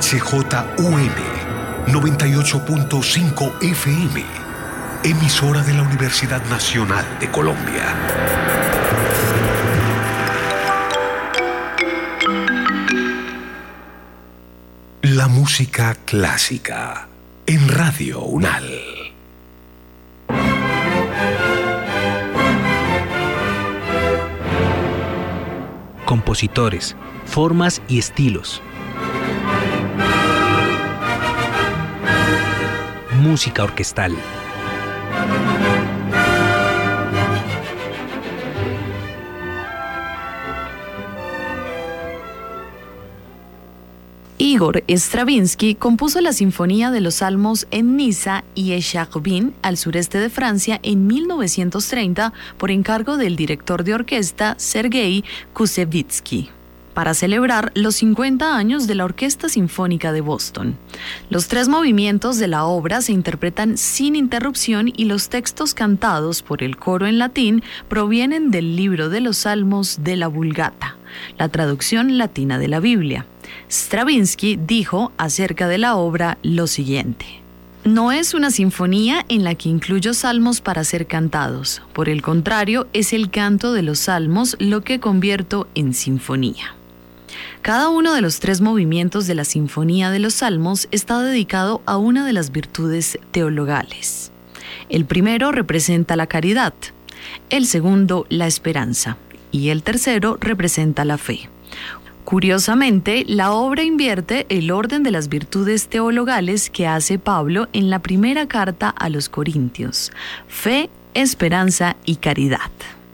HJUM 98.5 FM, emisora de la Universidad Nacional de Colombia. La música clásica en Radio UNAL. Compositores, formas y estilos. Música orquestal. Igor Stravinsky compuso la Sinfonía de los Salmos en Niza y Echarville, al sureste de Francia, en 1930 por encargo del director de orquesta Sergei Koussevitzky, para celebrar los 50 años de la Orquesta Sinfónica de Boston. Los 3 movimientos de la obra se interpretan sin interrupción y los textos cantados por el coro en latín provienen del libro de los Salmos de la Vulgata, la traducción latina de la Biblia. Stravinsky dijo acerca de la obra lo siguiente: no es una sinfonía en la que incluyo salmos para ser cantados. Por el contrario, es el canto de los salmos lo que convierto en sinfonía. Cada uno de los 3 movimientos de la Sinfonía de los Salmos está dedicado a una de las virtudes teologales. El primero representa la caridad, el segundo la esperanza y el tercero representa la fe. Curiosamente, la obra invierte el orden de las virtudes teologales que hace Pablo en la primera carta a los Corintios: fe, esperanza y caridad.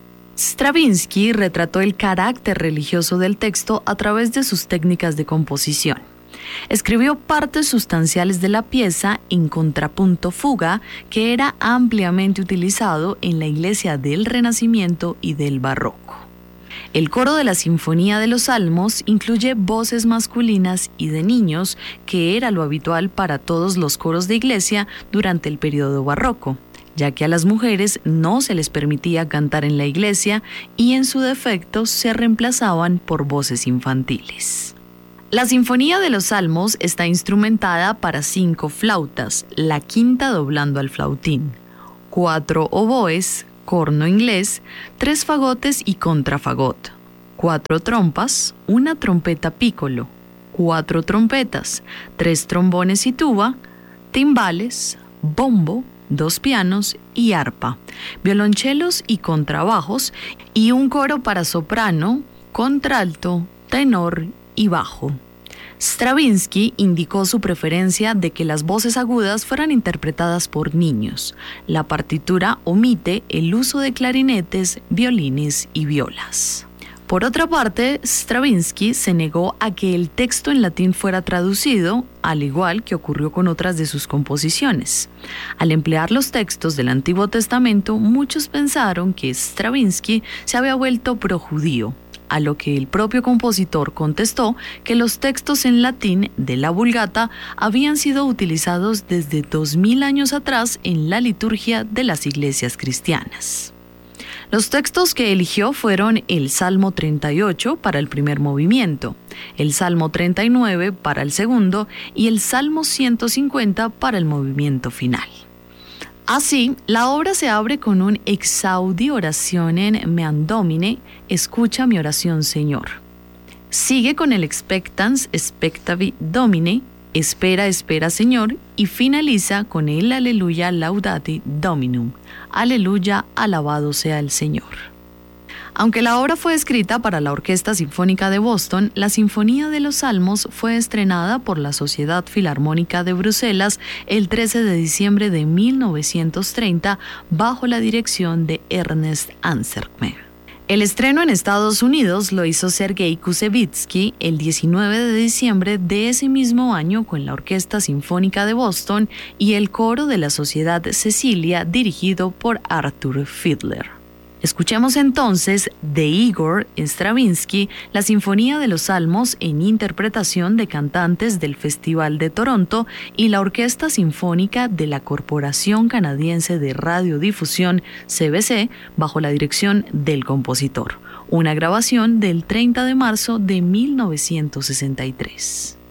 Stravinsky retrató el carácter religioso del texto a través de sus técnicas de composición. Escribió partes sustanciales de la pieza en contrapunto fuga, que era ampliamente utilizado en la iglesia del Renacimiento y del Barroco. El coro de la Sinfonía de los Salmos incluye voces masculinas y de niños, que era lo habitual para todos los coros de iglesia durante el periodo barroco, ya que a las mujeres no se les permitía cantar en la iglesia y en su defecto se reemplazaban por voces infantiles. La Sinfonía de los Salmos está instrumentada para 5 flautas, la quinta doblando al flautín, 4 oboes, corno inglés, 3 fagotes y contrafagot, 4 trompas, 1 trompeta pícolo, 4 trompetas, 3 trombones y tuba, timbales, bombo, 2 pianos y arpa, violonchelos y contrabajos, y un coro para soprano, contralto, tenor y bajo. Stravinsky indicó su preferencia de que las voces agudas fueran interpretadas por niños. La partitura omite el uso de clarinetes, violines y violas. Por otra parte, Stravinsky se negó a que el texto en latín fuera traducido, al igual que ocurrió con otras de sus composiciones. Al emplear los textos del Antiguo Testamento, muchos pensaron que Stravinsky se había vuelto projudío, a lo que el propio compositor contestó que los textos en latín de la Vulgata habían sido utilizados desde 2000 años atrás en la liturgia de las iglesias cristianas. Los textos que eligió fueron el Salmo 38 para el primer movimiento, el Salmo 39 para el segundo y el Salmo 150 para el movimiento final. Así, la obra se abre con un Exaudi orationem meam Domine, escucha mi oración, Señor. Sigue con el Expectans expectavi Domine, espera, espera, Señor, y finaliza con el Aleluya laudate Dominum, aleluya, alabado sea el Señor. Aunque la obra fue escrita para la Orquesta Sinfónica de Boston, la Sinfonía de los Salmos fue estrenada por la Sociedad Filarmónica de Bruselas el 13 de diciembre de 1930 bajo la dirección de Ernest Ansermet. El estreno en Estados Unidos lo hizo Sergei Koussevitzky el 19 de diciembre de ese mismo año con la Orquesta Sinfónica de Boston y el coro de la Sociedad Cecilia dirigido por Arthur Fiedler. Escuchemos entonces de Igor Stravinsky la Sinfonía de los Salmos en interpretación de cantantes del Festival de Toronto y la Orquesta Sinfónica de la Corporación Canadiense de Radiodifusión, CBC, bajo la dirección del compositor. Una grabación del 30 de marzo de 1963.